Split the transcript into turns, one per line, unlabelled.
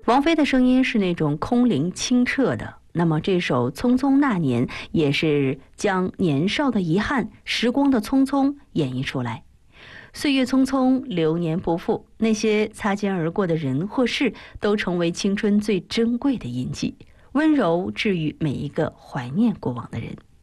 王菲的声音是那种空灵清澈的，那么这首《匆匆那年》也是将年少的遗憾、时光的匆匆演绎出来。岁月匆匆，流年不复，那些擦肩而过的人或事，都成为青春最珍贵的印记，温柔治愈每一个怀念过往的人。